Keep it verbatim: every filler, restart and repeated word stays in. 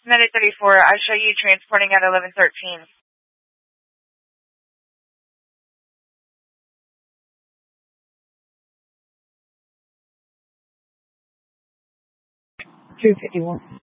United thirty-four, I show you transporting at eleven thirteen. two fifty-one.